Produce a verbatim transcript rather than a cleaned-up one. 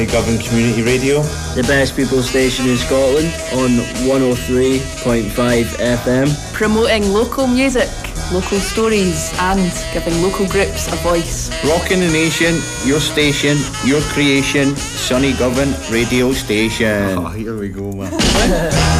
Govan Community Radio, the best people station in Scotland on one oh three point five F M. Promoting local music, local stories and giving local groups a voice. Rocking the nation, your station, your creation, Sunny Govan Radio Station. Oh, here we go, man.